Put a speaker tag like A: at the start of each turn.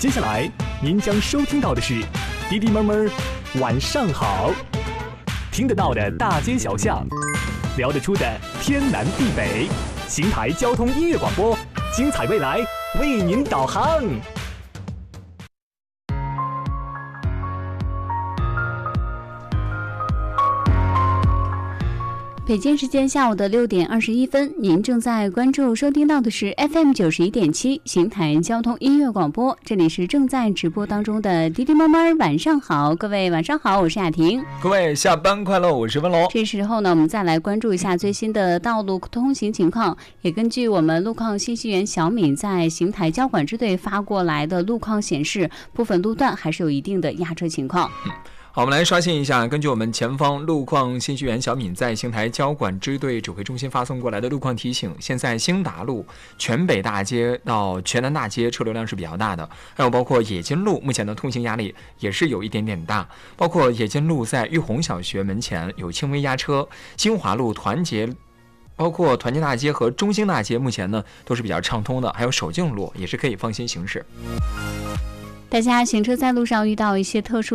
A: 接下来您将收听到的是滴滴妹儿晚上好，听得到的大街小巷，聊得出的天南地北，邢台交通音乐广播，精彩未来为您导航。
B: 北京时间下午的6点21分，您正在关注收听到的是 FM 91.7邢台交通音乐广播，这里是正在直播当中的滴滴妈妈晚上好，各位晚上好，我是雅婷，
C: 各位下班快乐，我是温龙。
B: 这时候呢，我们再来关注一下最新的道路通行情况，也根据我们路况信息员小敏在邢台交管支队发过来的路况显示，部分路段还是有一定的压车情况。
C: 好，我们来刷新一下，根据我们前方路况信息员小敏在邢台交管支队指挥中心发送过来的路况提醒，现在兴达路、全北大街到全南大街车流量是比较大的，还有包括冶金路目前的通行压力也是有一点点大，包括冶金路在玉红小学门前有轻微压车，金华路团结包括团结大街和中兴大街目前呢都是比较畅通的，还有守静路也是可以放心行驶。
B: 大家行车在路上遇到一些特殊